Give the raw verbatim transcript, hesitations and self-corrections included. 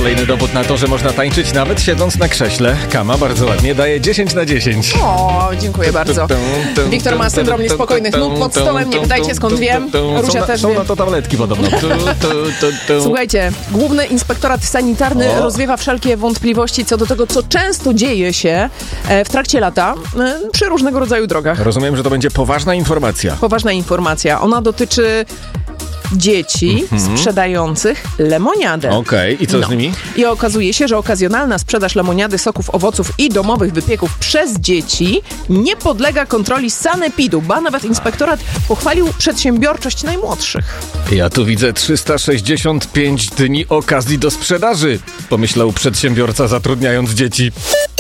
Kolejny dowód na to, że można tańczyć nawet siedząc na krześle. Kama bardzo ładnie daje dziesięć na dziesięć. O, dziękuję bardzo. Wiktor ma syndrom niespokojnych nóg pod stołem, nie pytajcie skąd wiem. Rusia też wie. wie. Są na to tabletki podobno. Słuchajcie, Główny Inspektorat Sanitarny o. rozwiewa wszelkie wątpliwości co do tego, co często dzieje się w trakcie lata przy różnego rodzaju drogach. Rozumiem, że to będzie poważna informacja. Poważna informacja. Ona dotyczy dzieci mm-hmm. sprzedających lemoniadę. Okej, okay. I co no. z nimi? I okazuje się, że okazjonalna sprzedaż lemoniady, soków, owoców i domowych wypieków przez dzieci nie podlega kontroli sanepidu, ba nawet inspektorat pochwalił przedsiębiorczość najmłodszych. Ja tu widzę trzysta sześćdziesiąt pięć dni okazji do sprzedaży, pomyślał przedsiębiorca zatrudniając dzieci.